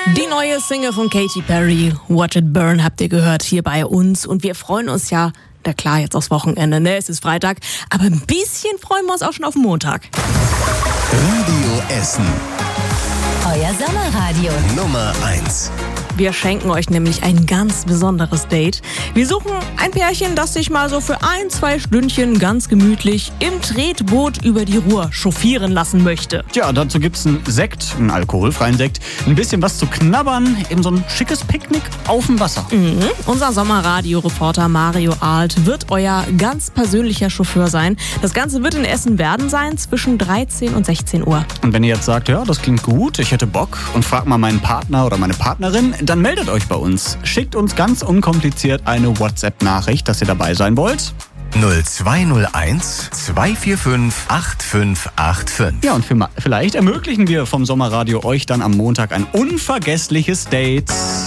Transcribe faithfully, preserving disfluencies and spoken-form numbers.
Die neue Single von Katy Perry, Watch It Burn, habt ihr gehört hier bei uns. Und wir freuen uns ja, na klar, jetzt aufs Wochenende, ne? Es ist Freitag, aber ein bisschen freuen wir uns auch schon auf den Montag. Radio Essen. Euer Sommerradio. Nummer eins. Wir schenken euch nämlich ein ganz besonderes Date. Wir suchen ein Pärchen, das sich mal so für ein, zwei Stündchen ganz gemütlich im Tretboot über die Ruhr chauffieren lassen möchte. Tja, dazu gibt's einen Sekt, einen alkoholfreien Sekt, ein bisschen was zu knabbern, eben so ein schickes Picknick auf dem Wasser. Mhm. Unser Sommerradio-Reporter Mario Alt wird euer ganz persönlicher Chauffeur sein. Das Ganze wird in Essen-Werden sein, zwischen dreizehn und sechzehn Uhr. Und wenn ihr jetzt sagt, ja, das klingt gut, ich hätte Bock und fragt mal meinen Partner oder meine Partnerin, dann meldet euch bei uns. Schickt uns ganz unkompliziert eine WhatsApp-Nachricht, dass ihr dabei sein wollt. null zwei null eins, zwei vier fünf, acht fünf acht fünf. Ja, und vielleicht ermöglichen wir vom Sommerradio euch dann am Montag ein unvergessliches Date.